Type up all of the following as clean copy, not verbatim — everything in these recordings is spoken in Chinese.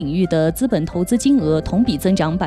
领域的资本投资金额同比增长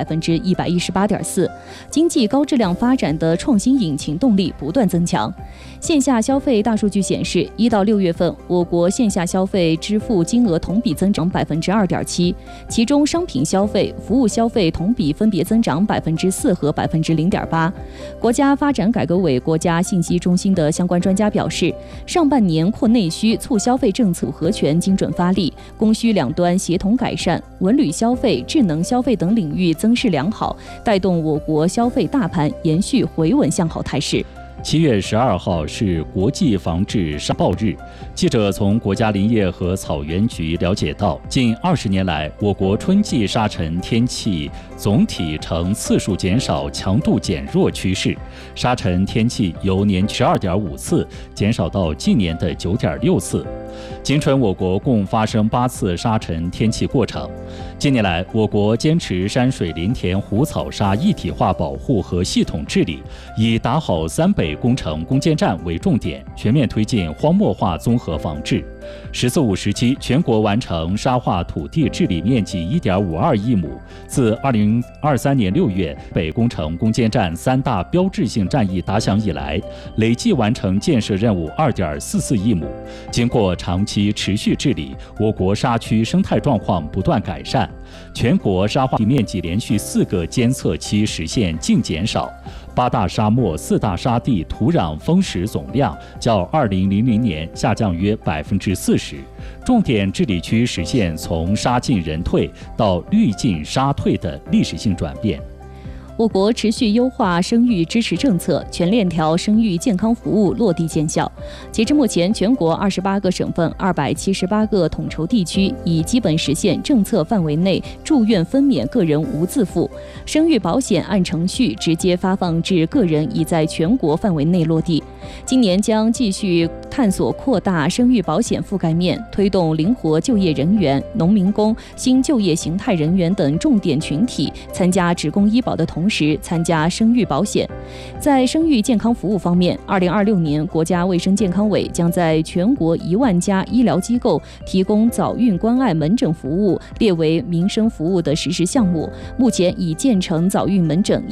118.4%，经济高质量发展的创新引擎动力不断增强。线下消费大数据显示，1到6月份，我国线下消费支付金额同比增长2.7%，其中商品消费、服务消费同比分别增长4%和0.8%。国家发展改革委国家信息中心的相关专家表示，上半年扩内需、促消费政策组合拳精准发力，供需两端协同改善。文旅消费、智能消费等领域增势良好，带动我国消费大盘延续回稳向好态势。 7月12号是国际防治沙暴日。记者从国家林业和草原局了解到，近20年来，我国春季沙尘天气总体呈次数减少、强度减弱趋势，沙尘天气由年12.5次减少到近年的9.6次。今春我国共发生8次沙尘天气过程。近年来，我国坚持山水林田湖草沙一体化保护和系统治理，以打好三北工程攻坚战为重点，全面推进荒漠化综合防治。“10四5”时期，全国完成沙化土地治理面积1.52亿亩。自2023年6月北工程攻坚战3大标志性战役打响以来，累计完成建设任务2.44亿亩。经过长期持续治理，我国沙区生态状况不断改善，全国沙化地面积连续4个监测期实现净减少。8大沙漠、4大沙地土壤风蚀总量较2000年下降约40%，重点治理区实现从沙进人退到绿进沙退的历史性转变。 我国持续优化生育支持政策，全链条生育健康服务落地见效。截至目前，全国28个省份、278个统筹地区已基本实现政策范围内住院分娩个人无自付。生育保险按程序直接发放至个人已在全国范围内落地。今年将继续探索扩大生育保险覆盖面，推动灵活就业人员、农民工、新就业形态人员等重点群体参加职工医保的同时参加生育保险。在生育健康服务方面，2026年国家卫生健康委将在全国1万家医疗机构提供早孕关爱门诊服务列为民生服务的实施项目，目前已建成早孕门诊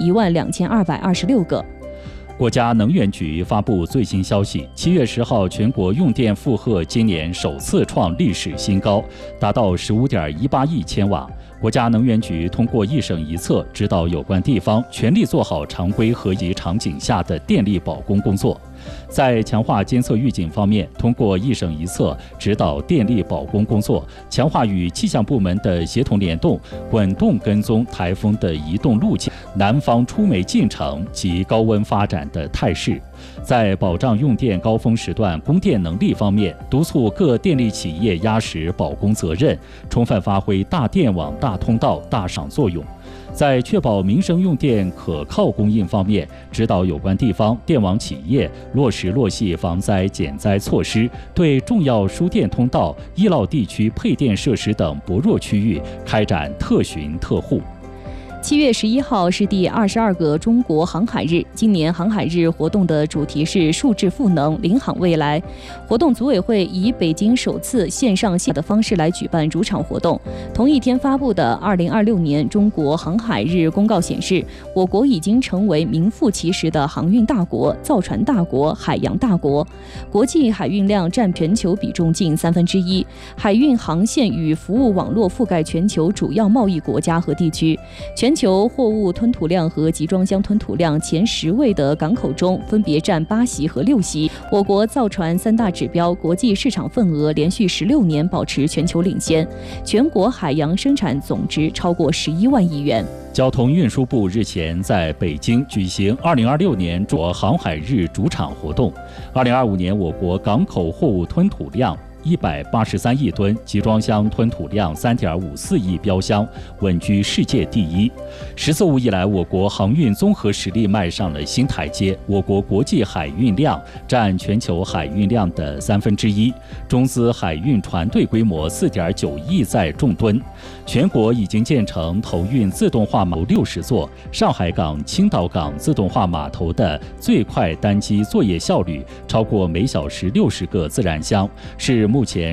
12226个。 国家能源局发布最新消息，7月10号，全国用电负荷今年首次创历史新高，达到15.18亿千瓦。国家能源局通过一省一策，指导有关地方全力做好常规合集场景下的电力保供工作。在强化监测预警方面，通过一省一策指导电力保供工作，强化与气象部门的协同联动，滚动跟踪台风的移动路径、南方出煤进程及高温发展的态势。在保障用电高峰时段供电能力方面，督促各电力企业压实保供责任，充分发挥大电网、大通道、大赏作用。在确保民生用电可靠供应方面，指导有关地方电网企业落实落细防灾减灾措施，对重要输电通道、易涝地区配电设施等薄弱区域开展特巡特护。 7月11号是第22个中国航海日。今年航海日活动的主题是数字赋能，领航未来。活动组委会以北京首次线上线的方式来举办主场活动。同一天发布的2026年中国航海日公告显示，我国已经成为名副其实的航运大国、造船大国、海洋大国。国际海运量占全球比重近1/3，海运航线与服务网络覆盖全球主要贸易国家和地区。全球货物吞吐量和集装箱吞吐量前10位的港口中，分别占8席和6席。我国造船3大指标国际市场份额连续16年保持全球领先，全国海洋生产总值超过11万亿元。 交通运输部日前在北京举行2026年中国航海日主场活动。2025年我国港口货物吞吐量183亿吨，集装箱吞吐量3.54亿标箱，稳居世界第一。“10四5”以来，我国航运综合实力迈上了新台阶，我国国际海运量占全球海运量的1/3，中资海运船队规模4.9亿载重吨。全国已经建成投运自动化码头60座，上海港、青岛港自动化码头的最快单机作业效率超过每小时60个自然箱，是目前